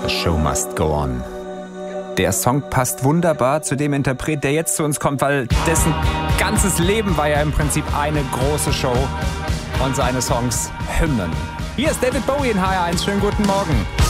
The Show Must Go On. Der Song passt wunderbar zu dem Interpret, der jetzt zu uns kommt, weil dessen ganzes Leben war ja im Prinzip eine große Show und seine Songs Hymnen. Hier ist David Bowie in HR1. Schönen guten Morgen.